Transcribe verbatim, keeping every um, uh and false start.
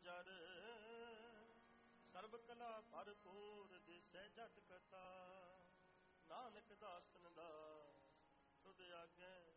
ਜਰ ਸਰਬ ਕਲਾ ਭਰਪੂਰ ਦਿਸੈ ਜਤ ਕਤਾ ਨਾਨਕ ਦਾਸਨ ਦਾਸ ਤੁਧ ਆਗੇ